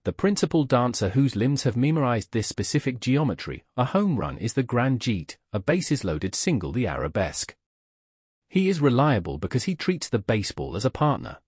the principal dancer whose limbs have memorized this specific geometry. A home run is the grand jeet, a bases-loaded single the arabesque. He is reliable because he treats the baseball as a partner.